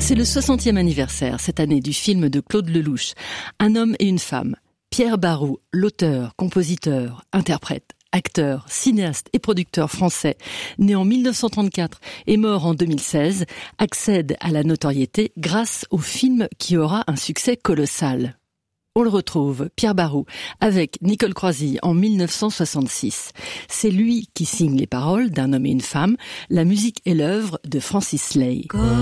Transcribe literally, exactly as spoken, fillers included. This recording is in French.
C'est le soixantième anniversaire cette année du film de Claude Lelouch, Un homme et une femme. Pierre Barou, l'auteur, compositeur, interprète, acteur, cinéaste et producteur français, né en mille neuf cent trente-quatre et mort en deux mille seize, accède à la notoriété grâce au film qui aura un succès colossal. On le retrouve, Pierre Barou, avec Nicole Croisille en mille neuf cent soixante-six. C'est lui qui signe les paroles d'Un homme et une femme, la musique et l'œuvre de Francis Lay.